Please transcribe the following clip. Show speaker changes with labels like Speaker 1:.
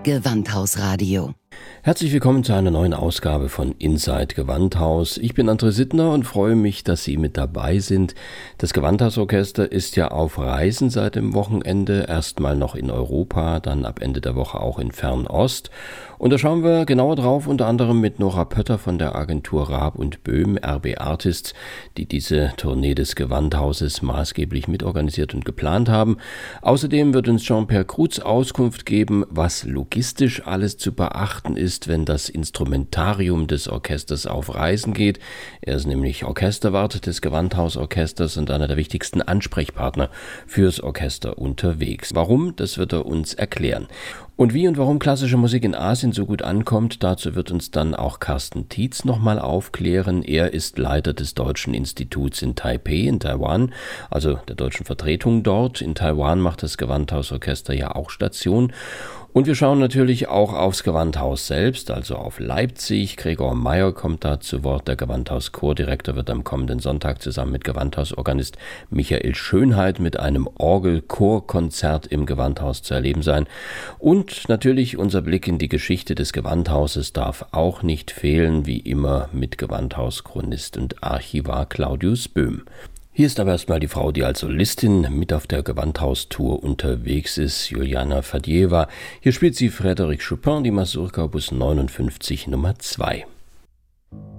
Speaker 1: Gewandhausradio.
Speaker 2: Herzlich willkommen zu einer neuen Ausgabe von Inside Gewandhaus. Ich bin André Sittner und freue mich, dass Sie mit dabei sind. Das Gewandhausorchester ist ja auf Reisen seit dem Wochenende, erstmal noch in Europa, dann ab Ende der Woche auch in Fernost. Und da schauen wir genauer drauf, unter anderem mit Nora Pötter von der Agentur Raab und Böhm, RB Artists, die diese Tournee des Gewandhauses maßgeblich mitorganisiert und geplant haben. Außerdem wird uns Jean-Pierre Krutz Auskunft geben, was logistisch alles zu beachten ist, wenn das Instrumentarium des Orchesters auf Reisen geht. Er ist nämlich Orchesterwart des Gewandhausorchesters und einer der wichtigsten Ansprechpartner fürs Orchester unterwegs. Warum? Das wird er uns erklären. Und wie und warum klassische Musik in Asien so gut ankommt, dazu wird uns dann auch Carsten Tietz nochmal aufklären. Er ist Leiter des Deutschen Instituts in Taipei in Taiwan, also der deutschen Vertretung dort. In Taiwan macht das Gewandhausorchester ja auch Station. Und wir schauen natürlich auch aufs Gewandhaus selbst, also auf Leipzig. Gregor Meyer kommt da zu Wort. Der Gewandhauschordirektor wird am kommenden Sonntag zusammen mit Gewandhausorganist Michael Schönheit mit einem Orgelchorkonzert im Gewandhaus zu erleben sein. Und natürlich unser Blick in die Geschichte des Gewandhauses darf auch nicht fehlen, wie immer mit Gewandhauschronist und Archivar Claudius Böhm. Hier ist aber erstmal die Frau, die als Solistin mit auf der Gewandhaustour unterwegs ist, Juliana Fadjeva. Hier spielt sie Frédéric Chopin, die Mazurka Opus 59 Nummer 2.